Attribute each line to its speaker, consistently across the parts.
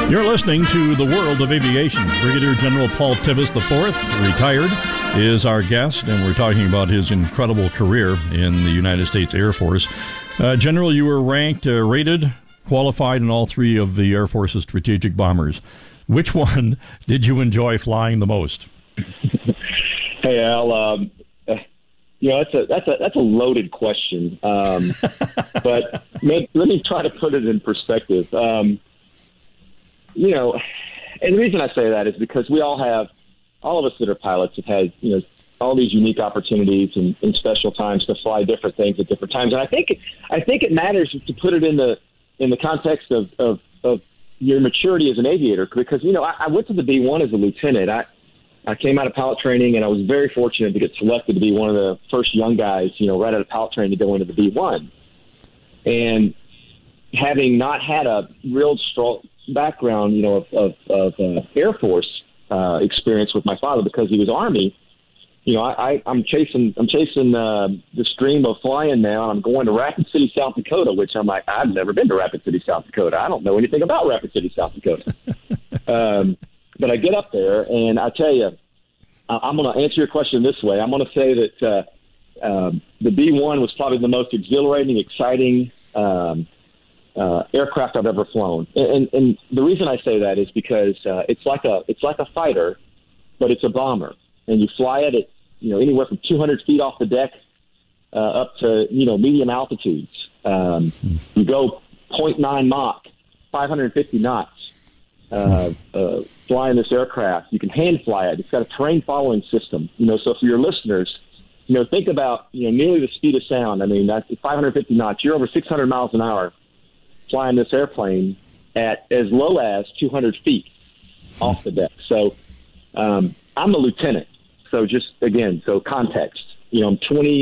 Speaker 1: You're listening to The World of Aviation. Brigadier General Paul Tivis IV, retired, is our guest, and we're talking about his incredible career in the United States Air Force. General, you were rated, qualified in all three of the Air Force's strategic bombers. Which one did you enjoy flying the most?
Speaker 2: Hey, Al, that's a loaded question, but let me try to put it in perspective. And the reason I say that is because all of us that are pilots have had, all these unique opportunities and special times to fly different things at different times. And I think it matters to put it in the context of your maturity as an aviator, because, I went to the B-1 as a lieutenant. I came out of pilot training, and I was very fortunate to get selected to be one of the first young guys, right out of pilot training to go into the B-1. And having not had a real strong background, of Air Force experience with my father because he was Army, I'm chasing this dream of flying now. I'm going to Rapid City, South Dakota, which I'm like, I've never been to Rapid City, South Dakota. I don't know anything about Rapid City, South Dakota. But I get up there, and I tell you, I'm going to answer your question this way. I'm going to say that the B-1 was probably the most exhilarating, exciting aircraft I've ever flown. And the reason I say that is because it's like a fighter, but it's a bomber. And you fly it at, anywhere from 200 feet off the deck up to, medium altitudes. You go 0.9 Mach, 550 knots, flying this aircraft. You can hand fly it. It's got a terrain following system. So for your listeners, think about, nearly the speed of sound. I mean, that's 550 knots. You're over 600 miles an hour flying this airplane at as low as 200 feet off the deck. So I'm a lieutenant. So so context, I'm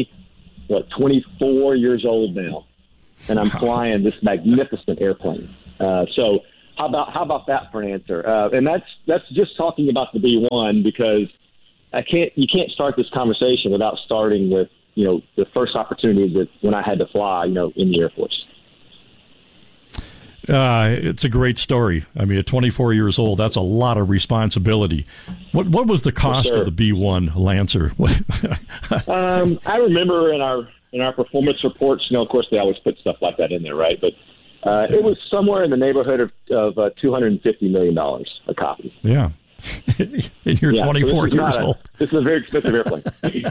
Speaker 2: 24 years old now, and I'm flying this magnificent airplane. So how about that for an answer? And that's just talking about the B-1, because you can't start this conversation without starting with, the first opportunity that when I had to fly, in the Air Force.
Speaker 1: It's a great story. I mean, at 24 years old, that's a lot of responsibility. What was the cost of the B-1 Lancer?
Speaker 2: I remember in our performance reports, of course, they always put stuff like that in there, right? But it was somewhere in the neighborhood of $250 million a copy.
Speaker 1: Yeah. And you're 24 years old.
Speaker 2: This is a very expensive airplane.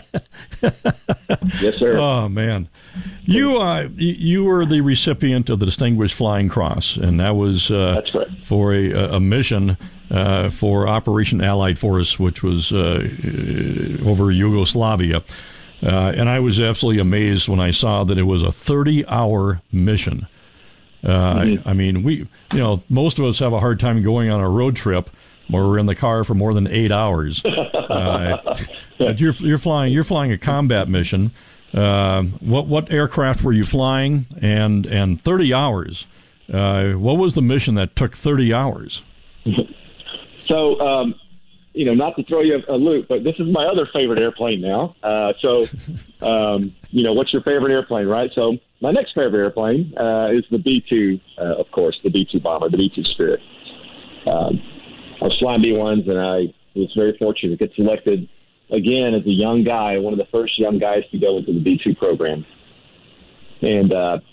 Speaker 2: Yes, sir.
Speaker 1: Oh, man. You were the recipient of the Distinguished Flying Cross, and that was
Speaker 2: that's correct.
Speaker 1: For a mission for Operation Allied Force, which was over Yugoslavia. And I was absolutely amazed when I saw that it was a 30-hour mission. I mean, most of us have a hard time going on a road trip where we're in the car for more than 8 hours. But you're flying a combat mission. What aircraft were you flying? And 30 hours. What was the mission that took 30 hours?
Speaker 2: So, not to throw you a loop, but this is my other favorite airplane now. What's your favorite airplane, right? So my next favorite airplane is the B-2, of course, the B-2 bomber, the B-2 Spirit. I was flying B-1s, and I was very fortunate to get selected again as a young guy, one of the first young guys to go into the B-2 program. And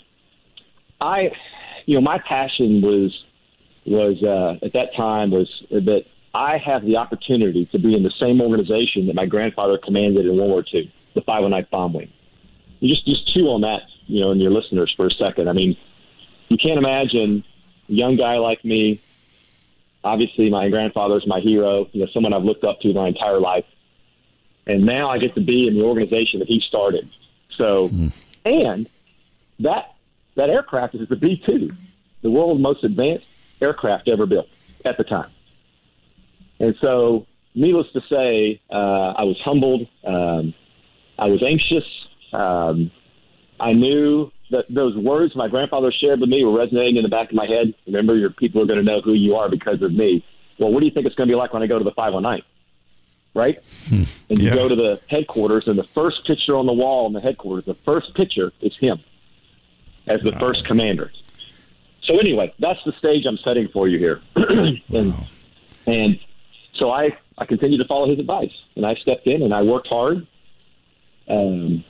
Speaker 2: my passion was at that time was that I have the opportunity to be in the same organization that my grandfather commanded in World War II, the 509th Bomb Wing. You just chew on that, and your listeners for a second. I mean, you can't imagine a young guy like me. Obviously, my grandfather's my hero, someone I've looked up to my entire life. And now I get to be in the organization that he started. So, and that aircraft is the B-2, the world's most advanced aircraft ever built at the time. And so, needless to say, I was humbled. I was anxious. I knew that those words my grandfather shared with me were resonating in the back of my head. Remember, your people are going to know who you are because of me. Well, what do you think it's going to be like when I go to the 509? Right? And you go to the headquarters, and the first picture on the wall in the headquarters, the first picture is him as the first commander. So anyway, that's the stage I'm setting for you here.
Speaker 1: Wow.
Speaker 2: And so I continued to follow his advice, and I stepped in and I worked hard. And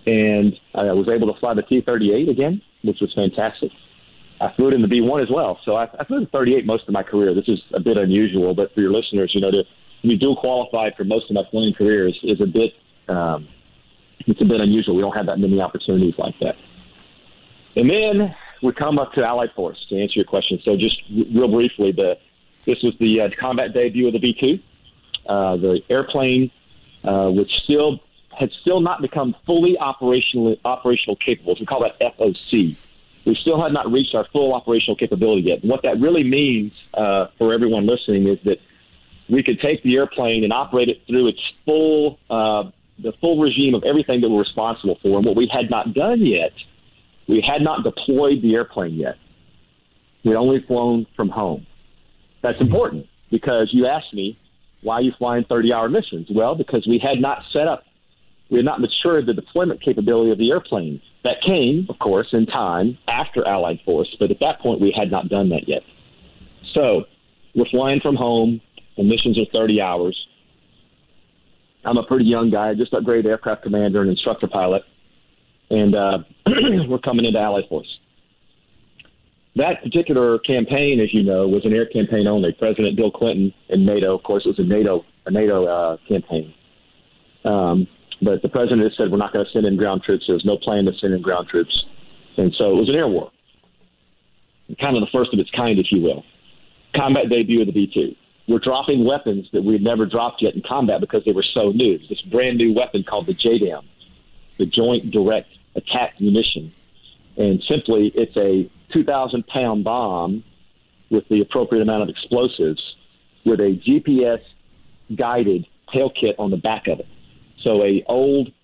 Speaker 2: I was able to fly the T-38 again, which was fantastic. I flew it in the B-1 as well. So I flew the 38 most of my career. This is a bit unusual, but for your listeners, to be dual qualified for most of my flying career is a bit, it's a bit unusual. We don't have that many opportunities like that. And then we come up to Allied Force to answer your question. So just real briefly, this was the combat debut of the B-2. The airplane, which had still not become fully operational capable. So we call that FOC. We still had not reached our full operational capability yet. And what that really means for everyone listening is that we could take the airplane and operate it through its the full regime of everything that we're responsible for. And what we had not done yet, we had not deployed the airplane yet. We'd only flown from home. That's important because you asked me, why are you flying 30-hour missions? Well, because we had not matured the deployment capability of the airplane. That came, of course, in time after Allied Force, but at that point we had not done that yet. So we're flying from home. The missions are 30 hours. I'm a pretty young guy, just upgraded aircraft commander and instructor pilot, and we're coming into Allied Force. That particular campaign, as you know, was an air campaign only. President Bill Clinton and NATO, of course, it was a NATO campaign. But the president has said we're not going to send in ground troops. There's no plan to send in ground troops. And so it was an air war, kind of the first of its kind, if you will. Combat debut of the B-2. We're dropping weapons that we had never dropped yet in combat because they were so new. This brand new weapon called the JDAM, the Joint Direct Attack Munition. And simply, it's a 2,000-pound bomb with the appropriate amount of explosives with a GPS-guided tail kit on the back of it. So a old,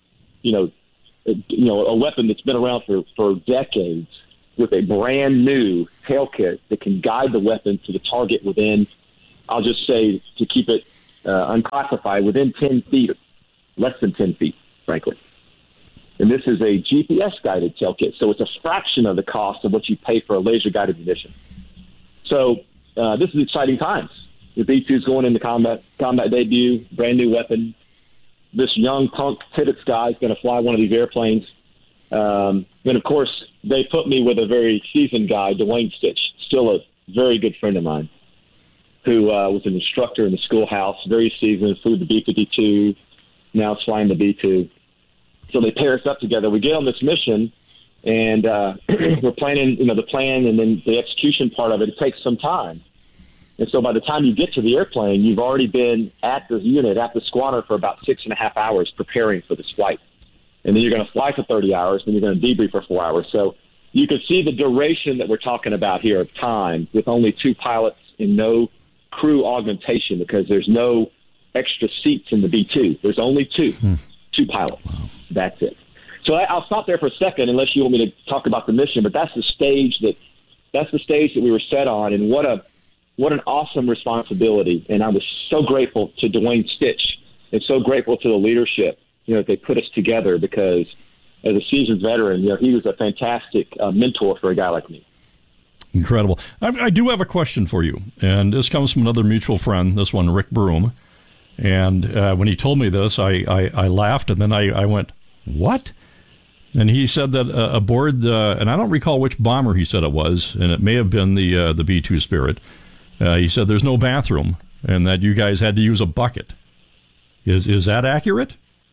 Speaker 2: a weapon that's been around for decades with a brand new tail kit that can guide the weapon to the target within, I'll just say, to keep it unclassified, within 10 feet, less than 10 feet, frankly. And this is a GPS-guided tail kit, so it's a fraction of the cost of what you pay for a laser-guided munition. So this is exciting times. The B-2 is going into combat debut, brand new weapon. This young punk Tibbetts guy is going to fly one of these airplanes. And, of course, they put me with a very seasoned guy, Dwayne Stitch, still a very good friend of mine, who was an instructor in the schoolhouse, very seasoned, flew the B-52, now is flying the B-2. So they pair us up together. We get on this mission, and we're planning, the plan and then the execution part of it. It takes some time. And so by the time you get to the airplane, you've already been at the unit, at the squadron for about 6.5 hours preparing for this flight. And then you're going to fly for 30 hours, then you're going to debrief for 4 hours. So you can see the duration that we're talking about here of time with only 2 pilots and no crew augmentation because there's no extra seats in the B-2. There's only 2 pilots. Wow. That's it. So I'll stop there for a second unless you want me to talk about the mission, but that's the stage that we were set on, and what an awesome responsibility. And I was so grateful to Dwayne Stitch and so grateful to the leadership, that they put us together because as a seasoned veteran, he was a fantastic mentor for a guy like me.
Speaker 1: Incredible. I do have a question for you, and this comes from another mutual friend, this one, Rick Broom. And when he told me this, I laughed, and then I went, what? And he said that aboard, and I don't recall which bomber he said it was, and it may have been the B-2 Spirit. He said there's no bathroom, and that you guys had to use a bucket. Is that accurate?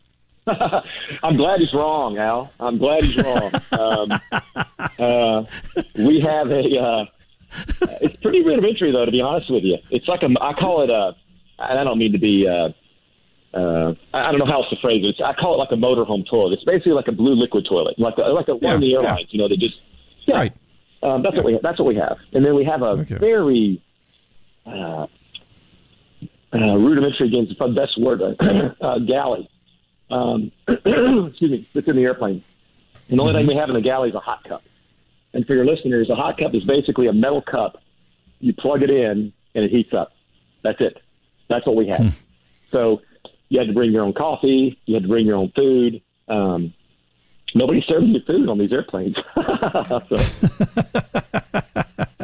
Speaker 2: I'm glad he's wrong, Al. I'm glad he's wrong. We have it's pretty rudimentary, though, to be honest with you. It's like I call it and I don't mean to be, I don't know how else to phrase it. I call it like a motorhome toilet. It's basically like a blue liquid toilet, like one of the airlines, they just,
Speaker 1: right.
Speaker 2: That's what we have. And then we have a very rudimentary, again, it's the best word, galley. Excuse me, that's in the airplane. And the only thing we have in the galley is a hot cup. And for your listeners, a hot cup is basically a metal cup. You plug it in, and it heats up. That's it. That's what we have. So you had to bring your own coffee. You had to bring your own food. Nobody's serving you food on these airplanes.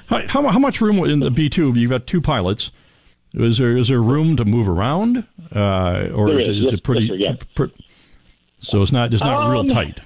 Speaker 1: How much room in the B-2? You've got two pilots. Is there room to move around, or is it pretty?
Speaker 2: Yes,
Speaker 1: so it's not real tight.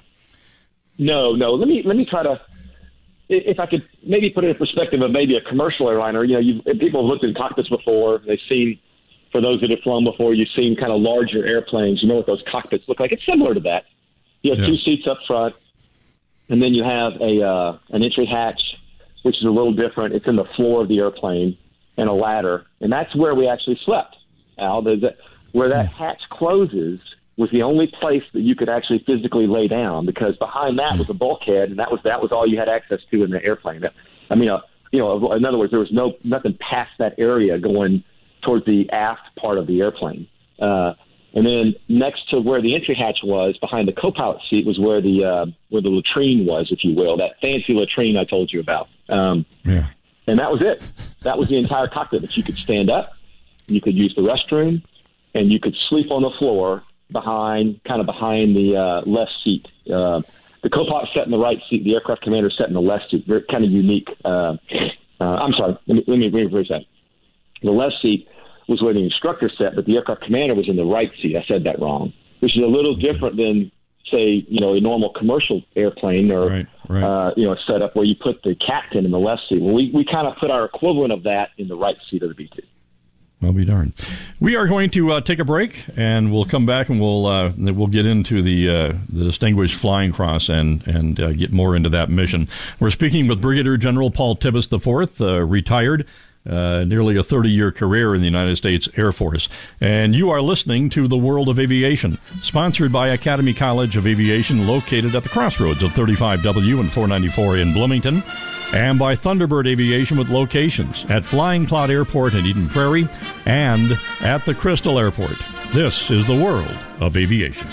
Speaker 2: No. Let me try to, if I could maybe put it in perspective of maybe a commercial airliner. People have looked in cockpits before. They've seen, for those that have flown before, you've seen kind of larger airplanes. You know what those cockpits look like. It's similar to that. You have two seats up front, and then you have an entry hatch, which is a little different. It's in the floor of the airplane, and a ladder, and that's where we actually slept. Al, where that hatch closes was the only place that you could actually physically lay down, because behind that was a bulkhead, and that was all you had access to in the airplane. In other words, there was nothing past that area going towards the aft part of the airplane. And then next to where the entry hatch was, behind the co-pilot seat, was where the latrine was, if you will, that fancy latrine I told you about. And that was it. That was the entire cockpit. But you could stand up, you could use the restroom, and you could sleep on the floor behind the left seat. The co-pilot sat in the right seat. The aircraft commander sat in the left seat. Very kind of unique. I'm sorry. Let me rephrase that. The left seat was where the instructor sat, but the aircraft commander was in the right seat. I said that wrong, which is a little different than, say, a normal commercial airplane or a setup where you put the captain in the left seat. Well, we kind of put our equivalent of that in the right seat of the B-2.
Speaker 1: I'll be darned. We are going to take a break, and we'll come back and we'll get into the Distinguished Flying Cross and get more into that mission. We're speaking with Brigadier General Paul Tibbets IV, retired, nearly a 30-year career in the United States Air Force. And you are listening to The World of Aviation, sponsored by Academy College of Aviation, located at the crossroads of 35W and 494 in Bloomington, and by Thunderbird Aviation, with locations at Flying Cloud Airport in Eden Prairie and at the Crystal Airport. This is The World of Aviation.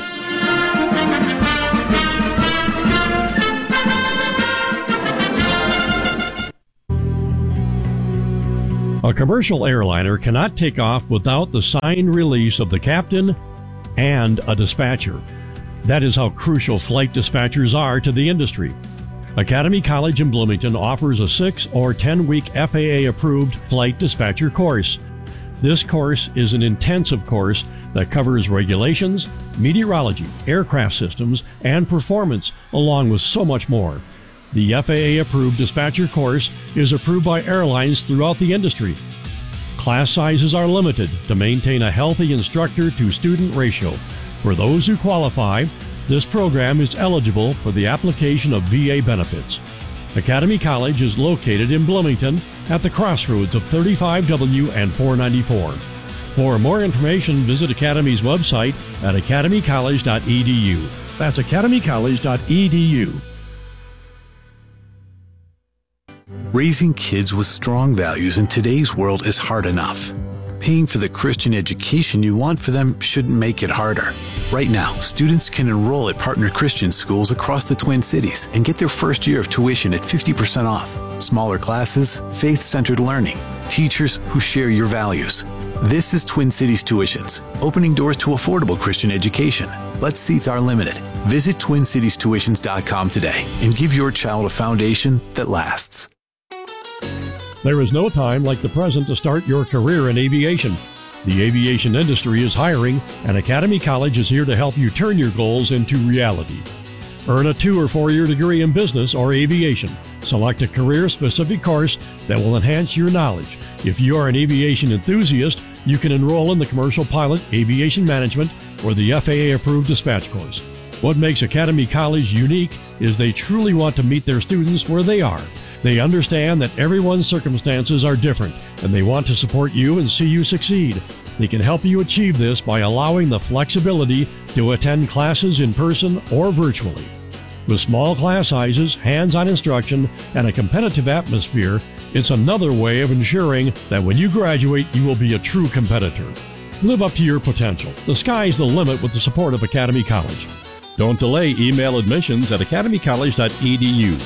Speaker 1: A commercial airliner cannot take off without the signed release of the captain and a dispatcher. That is how crucial flight dispatchers are to the industry. Academy College in Bloomington offers a 6 or 10-week FAA-approved flight dispatcher course. This course is an intensive course that covers regulations, meteorology, aircraft systems, and performance, along with so much more. The FAA-approved dispatcher course is approved by airlines throughout the industry. Class sizes are limited to maintain a healthy instructor-to-student ratio. For those who qualify, this program is eligible for the application of VA benefits. Academy College is located in Bloomington at the crossroads of 35W and 494. For more information, visit Academy's website at academycollege.edu. That's academycollege.edu.
Speaker 3: Raising kids with strong values in today's world is hard enough. Paying for the Christian education you want for them shouldn't make it harder. Right now, students can enroll at partner Christian schools across the Twin Cities and get their first year of tuition at 50% off. Smaller classes, faith-centered learning, teachers who share your values. This is Twin Cities Tuitions, opening doors to affordable Christian education. But seats are limited. Visit TwinCitiesTuitions.com today and give your child a foundation that lasts.
Speaker 1: There is no time like the present to start your career in aviation. The aviation industry is hiring, and Academy College is here to help you turn your goals into reality. Earn a 2 or 4-year degree in business or aviation. Select a career-specific course that will enhance your knowledge. If you are an aviation enthusiast, you can enroll in the Commercial Pilot, Aviation Management, or the FAA-approved dispatch course. What makes Academy College unique is they truly want to meet their students where they are. They understand that everyone's circumstances are different, and they want to support you and see you succeed. They can help you achieve this by allowing the flexibility to attend classes in person or virtually. With small class sizes, hands-on instruction, and a competitive atmosphere, it's another way of ensuring that when you graduate, you will be a true competitor. Live up to your potential. The sky's the limit with the support of Academy College. Don't delay. Email admissions at academycollege.edu.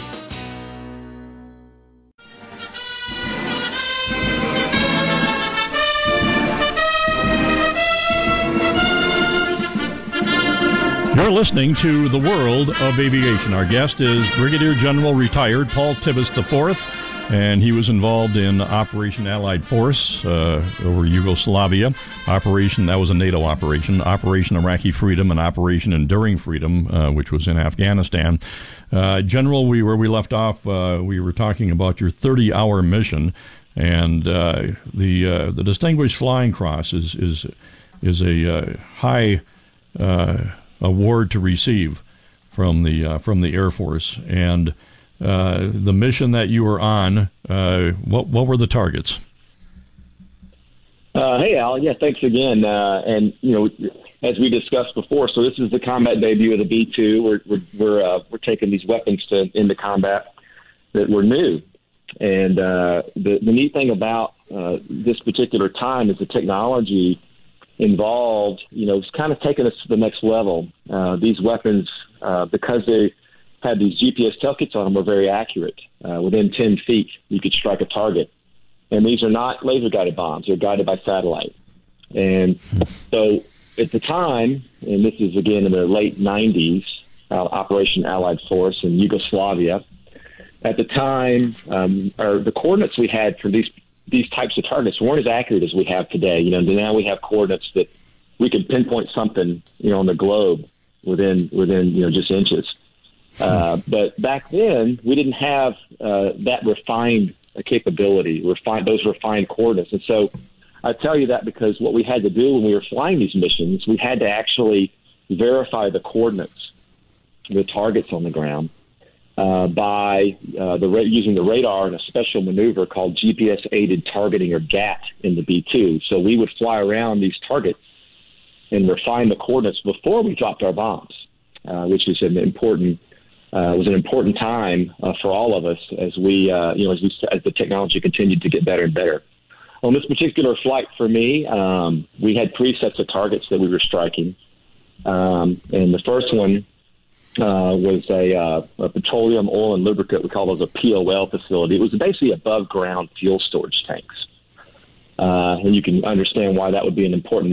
Speaker 1: You're listening to The World of Aviation. Our guest is Brigadier General retired Paul Tibbets IV, and he was involved in Operation Allied Force over Yugoslavia. That was a NATO operation. Operation Iraqi Freedom and Operation Enduring Freedom, which was in Afghanistan. General, where we left off, we were talking about your 30-hour mission, and the Distinguished Flying Cross is a high award to receive from the Air Force. And the mission that you were on, what were the targets?
Speaker 2: Hey, Al. Yeah, thanks again. And as we discussed before, so this is the combat debut of the B-2. We're taking these weapons into combat that were new. And the neat thing about this particular time is the technology involved, it's kind of taken us to the next level. These weapons, because they had these GPS tail kits on them, were very accurate. Within 10 feet, you could strike a target. And these are not laser-guided bombs. They're guided by satellite. And so at the time, and this is, again, in the late 90s, Operation Allied Force in Yugoslavia, at the time, the coordinates we had for these types of targets weren't as accurate as we have today. Now we have coordinates that we can pinpoint something, on the globe within just inches. But back then, we didn't have that refined capability, those refined coordinates. And so I tell you that because what we had to do when we were flying these missions, we had to actually verify the coordinates, the targets on the ground, by using the radar and a special maneuver called GPS-aided targeting, or GAT, in the B-2. So we would fly around these targets and refine the coordinates before we dropped our bombs, which is an important time for all of us as as the technology continued to get better and better. On this particular flight for me, we had 3 sets of targets that we were striking. And the first one was a petroleum, oil, and lubricant. We call those a POL facility. It was basically above ground fuel storage tanks. And you can understand why that would be an important